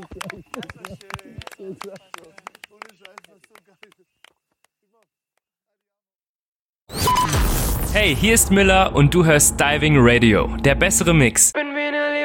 Hey, hier ist Miller und du hörst Diving Radio, der bessere Mix.